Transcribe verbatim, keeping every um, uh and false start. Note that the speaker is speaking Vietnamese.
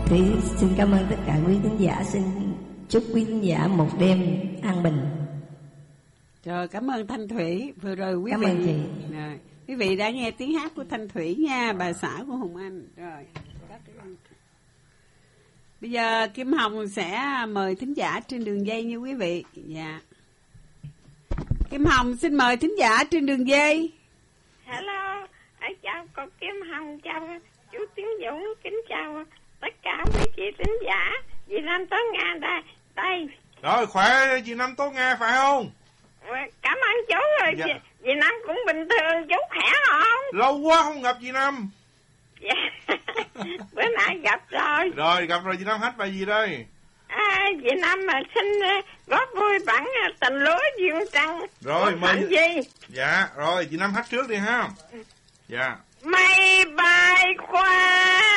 Thủy xin cảm ơn tất cả quý khán giả, xin chúc quý khán giả một đêm an bình. Rồi, cảm ơn Thanh Thủy. Vừa rồi quý cảm vị ơn chị. Rồi, quý vị đã nghe tiếng hát của Thanh Thủy nha, bà xã của Hùng Anh. Rồi, bây giờ Kim Hồng sẽ mời thính giả trên đường dây như quý vị. Dạ. Kim Hồng xin mời thính giả trên đường dây. Hello, chào cô Kim Hồng, chào chú Tiến Dũng, kính chào tất cả quý chị thính giả. Dì Năm Tố Nga đây, đây. Rồi, khỏe dì Năm Tố Nga phải không? Cảm ơn chú rồi. Dạ. Dì, dì Năm cũng bình thường, chú khỏe không? Lâu quá không gặp dì Năm. Dạ. Bữa nãy gặp rồi. Rồi, gặp rồi, dì Năm hát bài gì đây? À, dì Năm mà xin góp vui bản Tình Lúa Duyên Trăng. Rồi, mời gì? Dạ, rồi, dì Năm hát trước đi ha. Dạ. Mây bay qua